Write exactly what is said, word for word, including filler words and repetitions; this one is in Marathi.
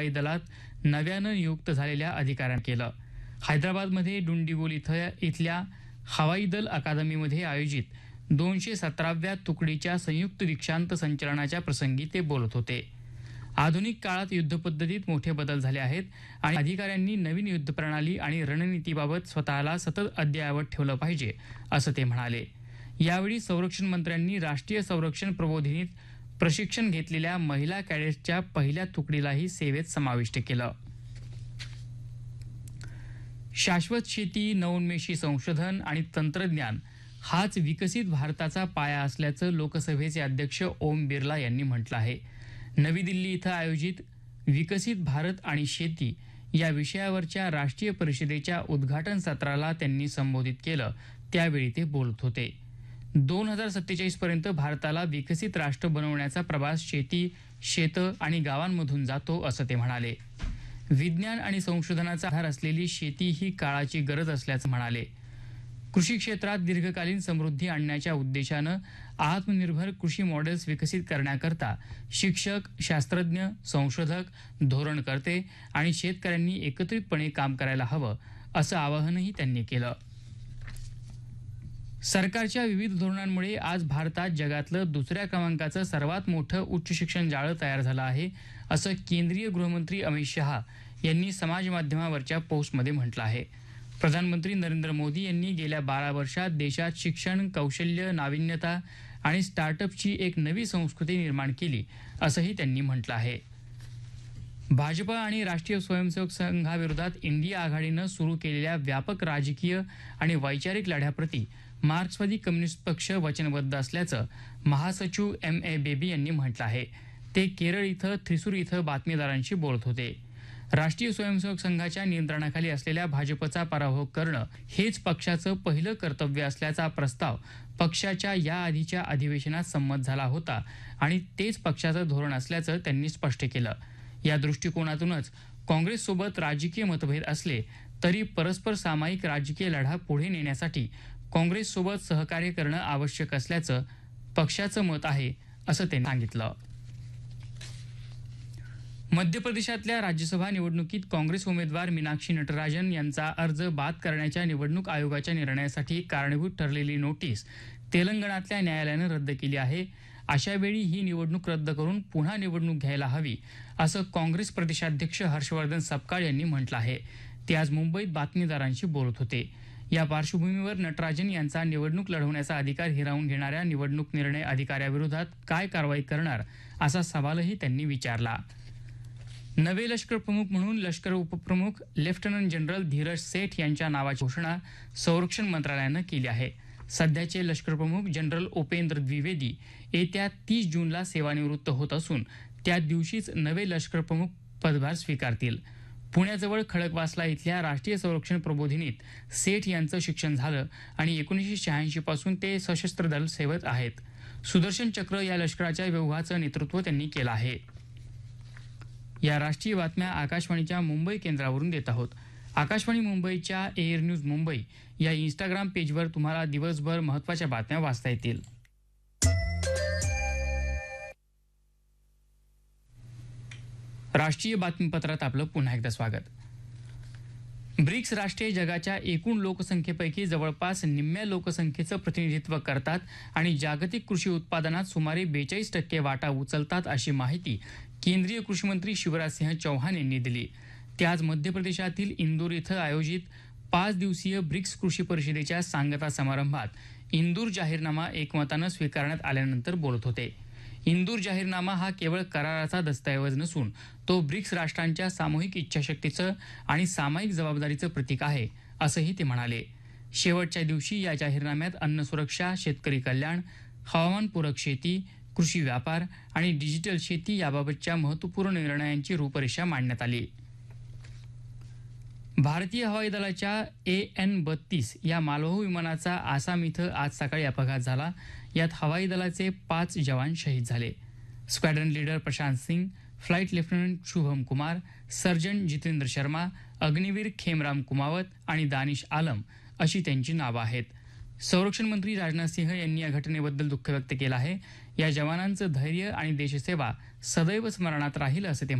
हवाई दलात नव्यानं नियुक्त झालेल्या अधिकाऱ्यांनी केलं. हैदराबादमध्ये डुंडिगुल इथं इथल्या हवाई दल अकादमीमध्ये आयोजित दोनशे सतराव्या तुकडीच्या संयुक्त दीक्षांत संचलनाच्या प्रसंगी ते बोलत होते. आधुनिक काळात युद्धपद्धतीत मोठे बदल झाले आहेत आणि अधिकाऱ्यांनी नवीन युद्धप्रणाली आणि रणनीतीबाबत स्वतःला सतत अद्ययावत ठेवलं पाहिजे, असं ते म्हणाले. यावेळी संरक्षण मंत्र्यांनी राष्ट्रीय संरक्षण प्रबोधिनीत प्रशिक्षण घेतलेल्या महिला कॅडेट्सच्या पहिल्या तुकडीलाही सेवेत समाविष्ट केलं. शाश्वत शेती, नवोन्मेषी संशोधन आणि तंत्रज्ञान हाच विकसित भारताचा पाया असल्याचं लोकसभेचे अध्यक्ष ओम बिर्ला यांनी म्हटलं आहे. नवी दिल्ली इथं आयोजित विकसित भारत आणि शेती या विषयावरच्या राष्ट्रीय परिषदेच्या उद्घाटन सत्राला त्यांनी संबोधित केलं. त्यावेळी ते बोलत होते. दोन हजार सत्तेचाळीस पर्यंत भारताला विकसित राष्ट्र बनवण्याचा प्रवास शेती, शेतं आणि गावांमधून जातो, असं ते म्हणाले. विज्ञान आणि संशोधनाचा आधार असलेली शेती ही काळाची गरज असल्याचं म्हणाले. कृषी क्षेत्रात दीर्घकालीन समृद्धी आणण्याच्या उद्देशानं आत्मनिर्भर कृषी मॉडेल्स विकसित करण्याकरता शिक्षक, शास्त्रज्ञ, संशोधक, धोरणकर्ते आणि शेतकऱ्यांनी एकत्रितपणे काम करायला हवं, असं आवाहनही त्यांनी केलं. सरकारच्या विविध धोरणांमुळे आज भारतात जगातलं दुसऱ्या क्रमांकाचं सर्वात मोठं उच्च शिक्षण जाळं तयार झालं आहे, असं केंद्रीय गृहमंत्री अमित शहा यांनी समाज माध्यमावरच्या पोस्टमध्ये म्हटलं आहे. प्रधानमंत्री नरेंद्र मोदी यांनी गेल्या बारा वर्षात देशात शिक्षण, कौशल्य, नाविन्यता आणि स्टार्टअपची एक नवी संस्कृती निर्माण केली, असंही त्यांनी म्हटलं आहे. भाजपा आणि राष्ट्रीय स्वयंसेवक संघाविरोधात इंडिया आघाडीनं सुरू केलेल्या व्यापक राजकीय आणि वैचारिक लढ्याप्रती मार्क्सवादी कम्युनिस्ट पक्ष वचनबद्ध असल्याचं महासचिव एम ए बेबी यांनी म्हटलं आहे. ते केरळ इथं थ्रिसूर इथं बातमीदारांशी बोलत होते. राष्ट्रीय स्वयंसेवक संघाच्या नियंत्रणाखाली असलेल्या भाजपचा पराभव करणं हेच पक्षाचं पहिलं कर्तव्य असल्याचा प्रस्ताव पक्षाच्या या आधीच्या अधिवेशनात संमत झाला होता आणि तेच पक्षाचं धोरण असल्याचं त्यांनी स्पष्ट केलं. या दृष्टिकोनातूनच काँग्रेससोबत राजकीय मतभेद असले तरी परस्पर सामायिक राजकीय लढा पुढे नेण्यासाठी काँग्रेससोबत सहकार्य करणं आवश्यक असल्याचं पक्षाचं मत आहे, असं त्यांनी सांगितलं. मध्य प्रदेशातल्या राज्यसभा निवडणुकीत काँग्रेस उमेदवार मीनाक्षी नटराजन यांचा अर्ज बाद करण्याच्या निवडणूक आयोगाच्या निर्णयासाठी कारणीभूत ठरलेली नोटीस तेलंगणातल्या न्यायालयानं रद्द केली आहे. अशा वेळी ही निवडणूक रद्द करून पुन्हा निवडणूक घ्यायला हवी, असं काँग्रेस प्रदेशाध्यक्ष हर्षवर्धन सपकाळ यांनी म्हटलं आहे. ते आज मुंबईत बातमीदारांशी बोलत होते. या पार्श्वभूमीवर नटराजन यांचा निवडणूक लढवण्याचा अधिकार हिरावून घेणाऱ्या निवडणूक निर्णय अधिकाऱ्याविरोधात काय कारवाई करणार, असा सवालही त्यांनी विचारला. नवे लष्कर प्रमुख म्हणून लष्कर उपप्रमुख लेफ्टनंट जनरल धीरज सेठ यांच्या नावाची घोषणा संरक्षण मंत्रालयानं केली आहे. सध्याचे लष्कर प्रमुख जनरल उपेंद्र द्विवेदी येत्या तीस जूनला सेवानिवृत्त होत असून त्या दिवशीच नवे लष्कर प्रमुख पदभार स्वीकारतील. पुण्याजवळ खडकवासला इथल्या राष्ट्रीय संरक्षण प्रबोधिनीत सेठ यांचं शिक्षण झालं आणि एकोणीसशे शहाऐंशी पासून ते सशस्त्र दल सेवेत आहेत. सुदर्शन चक्र या लष्कराच्या व्यूहाचं नेतृत्व त्यांनी केलं आहे. या राष्ट्रीय बातम्या आकाशवाणीच्या मुंबई केंद्रावरून देत आहोत. आकाशवाणी मुंबईच्या एअर न्यूज मुंबई या इंस्टाग्राम पेजवर तुम्हाला दिवसभर महत्त्वाच्या बातम्या वाचता येतील. राष्ट्रीय बातमीपत्रात आपलं पुन्हा एकदा स्वागत. ब्रिक्स राष्ट्रे जगाच्या एकूण लोकसंख्येपैकी जवळपास निम्म्या लोकसंख्येचं प्रतिनिधित्व करतात आणि जागतिक कृषी उत्पादनात सुमारे बेचाळीस टक्के वाटा उचलतात, अशी माहिती केंद्रीय कृषी मंत्री शिवराज सिंह चौहान यांनी दिली. ते आज मध्य प्रदेशातील इंदूर इथं आयोजित पाच दिवसीय ब्रिक्स कृषी परिषदेच्या सांगता समारंभात इंदूर जाहीरनामा एकमतानं स्वीकारण्यात आल्यानंतर बोलत होते. इंदूर जाहीरनामा हा केवळ कराराचा दस्तऐवज नसून तो ब्रिक्स राष्ट्रांच्या सामूहिक इच्छाशक्तीचं आणि सामायिक जबाबदारीचं प्रतीक आहे, असंही ते म्हणाले. शेवटच्या दिवशी या जाहीरनाम्यात अन्न सुरक्षा, शेतकरी कल्याण, हवामानपूरक शेती, कृषी व्यापार आणि डिजिटल शेती याबाबतच्या महत्त्वपूर्ण निर्णयांची रूपरेषा मांडण्यात आली. भारतीय हवाई दलाच्या ए एन बत्तीस या मालवाहू विमानाचा आसाम इथं आज सकाळी अपघात झाला. यात हवाई दलाचे पाच जवान शहीद झाले. स्क्वॅड्रन leader Prashant Singh, flight lieutenant Shubham Kumar, surgeon Jitendra Sharma, Agniveer खेमराम Kumawat आणि दानिश आलम अशी त्यांची नावं आहेत. संरक्षण मंत्री राजनाथ सिंह यांनी या घटनेबद्दल दुःख व्यक्त केलं आहे. या जवानांचं धैर्य आणि देशसेवा सदैव स्मरणात राहील, असं ते